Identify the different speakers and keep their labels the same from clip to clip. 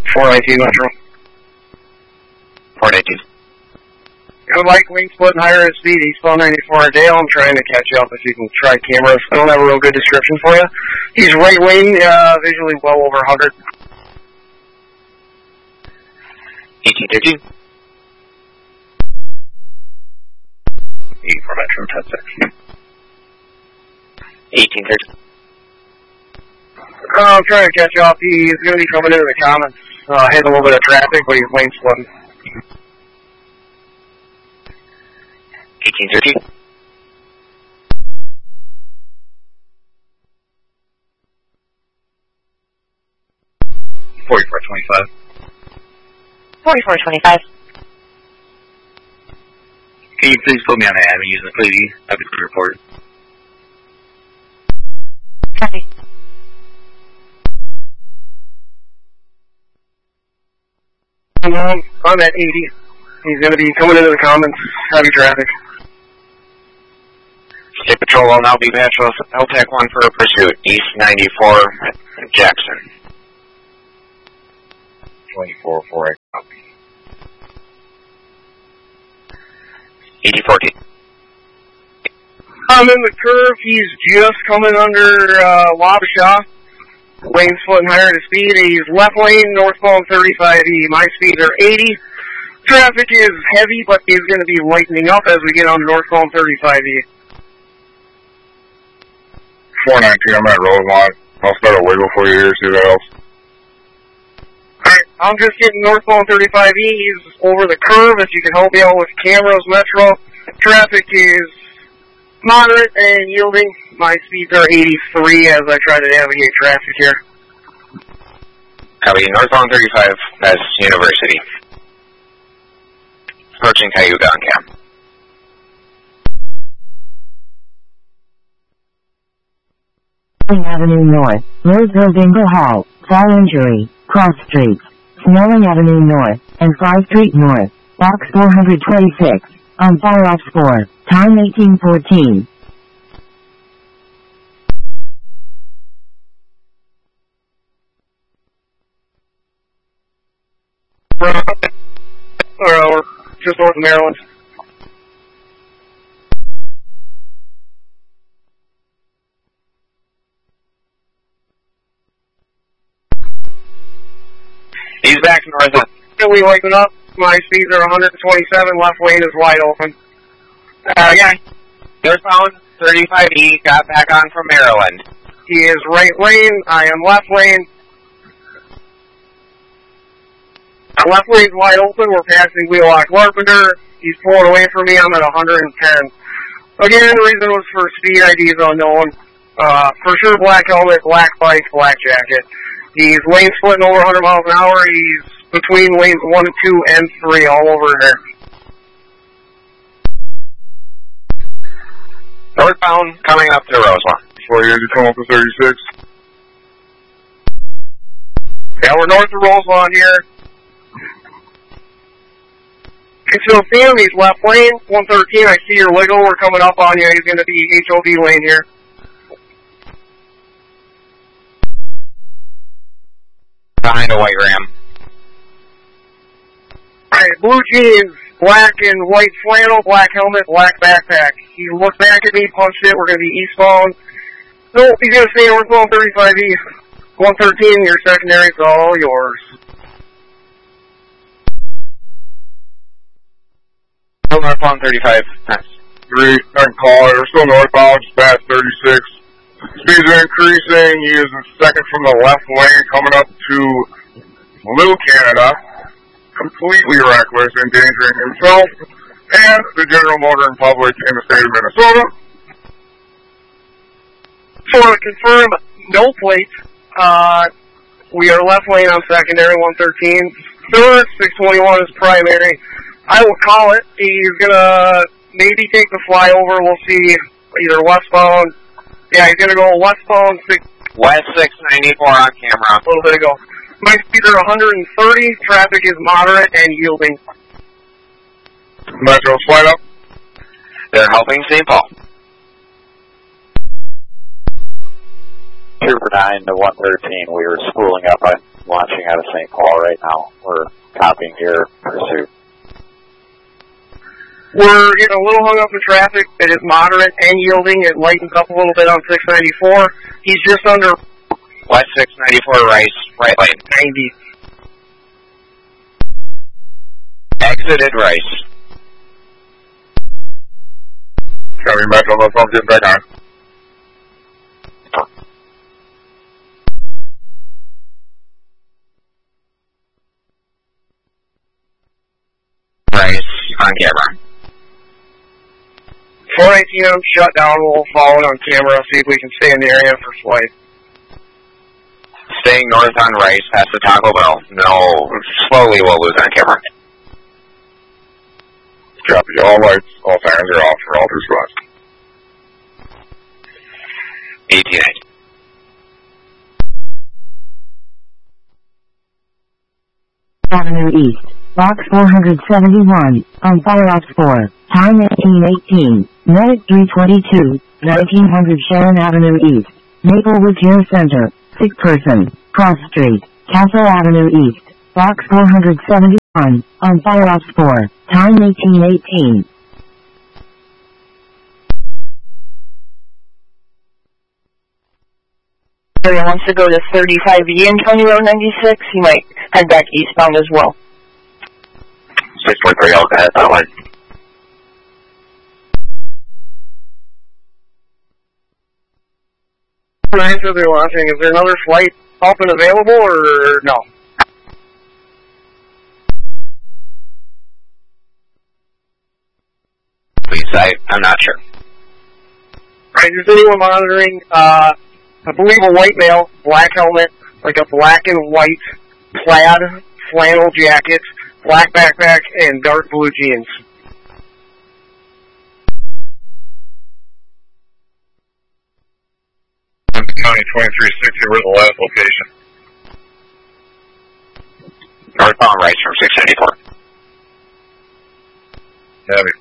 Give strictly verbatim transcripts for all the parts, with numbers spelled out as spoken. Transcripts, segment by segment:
Speaker 1: four nineteen Metro.
Speaker 2: four nineteen.
Speaker 1: Got a bike lane split and higher at speed, eastbound ninety-four at Dale. I'm trying to catch you up if you can try cameras. I don't have a real good description for you. He's right lane, uh, visually well over one hundred.
Speaker 2: eighteen thirteen.
Speaker 1: eighty-four Metro, ten six.
Speaker 2: eighteen thirteen.
Speaker 1: Uh, I'm trying to catch you up. He's going to be coming into the comments, uh, hitting a little bit of traffic, but he's lane splitting.
Speaker 2: eighteen thirteen.
Speaker 1: forty-four twenty-five.
Speaker 3: forty-four twenty-five.
Speaker 1: Can you please put me on the ad and use the please? I have a report.
Speaker 3: Copy.
Speaker 1: Um, I'm at eighty. He's going to be coming into the comments. Heavy traffic.
Speaker 2: State Patrol will now be matched with L TAC one for a pursuit. East ninety-four at Jackson.
Speaker 1: twenty-four four, I copy.
Speaker 2: eighty fourteen.
Speaker 1: I'm in the curve. He's just coming under uh, Wabasha. Lane splitting higher to speed. He's left lane, northbound thirty-five E. My speeds are eighty. Traffic is heavy, but is going to be lightening up as we get on northbound thirty-five E.
Speaker 4: four nineteen, I'm at Rosemont. I'll start a wiggle for you here, see what else.
Speaker 1: Alright, I'm just getting northbound thirty-five E. He's over the curve. If you can help me out with cameras, Metro. Traffic is moderate and yielding. My speeds are eighty-three as I try to navigate traffic here.
Speaker 2: Copy. Northbound thirty-five, that's University. Approaching Cayuga on cam.
Speaker 5: Avenue North, Roseville Dingle Hall, Fall Injury, Cross Streets, Snelling Avenue North, and Fry Street North, box four twenty-six, on fire off score, time eighteen fourteen.
Speaker 1: Or, or just north of Maryland.
Speaker 2: He's back north.
Speaker 1: We waking up. My speeds are one twenty-seven. Left lane is wide open.
Speaker 2: Uh, yeah. Northbound thirty-five E got back on from Maryland.
Speaker 1: He is right lane. I am left lane. Left lane's wide open. We're passing Wheelock Carpenter. He's pulling away from me. I'm at one ten. Again, the reason was for speed I D is unknown. Uh, for sure, black helmet, black bike, black jacket. He's lane splitting over one hundred miles an hour. He's between lanes one and two and three, all over there.
Speaker 2: Northbound coming up to Rosemont.
Speaker 4: Before you come up to thirty-six.
Speaker 1: Yeah, we're north of Rosemont here. You can still see him. He's left lane, one thirteen. I see your wiggle. We're coming up on you. He's going to be H O V lane here.
Speaker 2: Behind a white Ram.
Speaker 1: Alright, blue jeans, black and white flannel, black helmet, black backpack. He looked back at me, punched it. We're going to be eastbound. Nope, he's going to stay northbound thirty-five E. one thirteen, your secondary's all yours.
Speaker 2: Northbound thirty-five. Nice.
Speaker 4: Three, I can call it. We're still northbound, just past thirty-six. Speeds are increasing. He is in second from the left lane, coming up to Little Canada. Completely reckless, endangering himself and the general motoring public in the state of Minnesota.
Speaker 1: So to confirm, no plate. Uh, we are left lane on secondary, one thirteen. Third, six twenty-one is primary. I will call it. He's going to maybe take the flyover. We'll see either westbound. Yeah, he's going to go westbound. Six,
Speaker 2: West six ninety-four on camera.
Speaker 1: a little bit ago. My speeds are one thirty. Traffic is moderate and yielding.
Speaker 4: Metro, slide up.
Speaker 2: They're helping Saint Paul.
Speaker 6: Trooper nine to one thirteen, we were spooling up, I'm launching
Speaker 2: out of Saint Paul right now. We're copying your pursuit.
Speaker 1: We're getting a little hung up in traffic. It is moderate and yielding. It lightens up a little bit on six ninety-four. He's just under
Speaker 2: West six ninety-four, Rice, right lane.
Speaker 1: ninety.
Speaker 2: Exited Rice.
Speaker 4: County Metro, no phone, get back on.
Speaker 2: Rice, on camera.
Speaker 1: four nineteen, I'm shut down. We'll follow it on camera, see if we can stay in the area for flight.
Speaker 2: Staying north on Rice, past the Taco Bell. No, slowly we'll lose on camera.
Speaker 4: Copy. All lights, all sirens are off for all response.
Speaker 2: eighteen eight.
Speaker 5: Avenue East, Box four seventy-one, on Fire Ops four, time eighteen eighteen, Medic three twenty-two, nineteen hundred Sharon Avenue East, Maplewood Care Center, sick person, Cross Street, Castle Avenue East, Box four seventy-one, on Fire Ops four, time eighteen eighteen.
Speaker 6: Area wants to go to thirty-five E in County Road ninety-six, he might head back eastbound as well.
Speaker 2: six point three, I'll go ahead, that one.
Speaker 1: Answer they're launching. Is there another flight up and available, or no?
Speaker 2: Please, I, I'm not sure.
Speaker 1: Right, is anyone monitoring, uh, I believe a white male, black helmet, like a black and white plaid flannel jacket, black backpack, and dark blue jeans.
Speaker 4: County twenty-three sixty, we're the last location.
Speaker 2: Northbound Rice from six ninety-four.
Speaker 4: Heavy.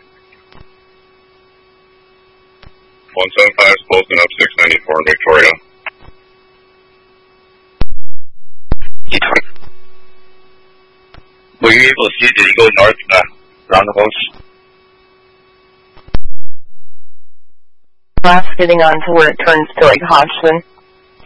Speaker 4: one seventy-five is closing up six ninety-four in Victoria.
Speaker 2: E twenty.
Speaker 4: Were you able to see, did he go north uh, roundabouts?
Speaker 6: Last getting on to where it turns to like Hodgson.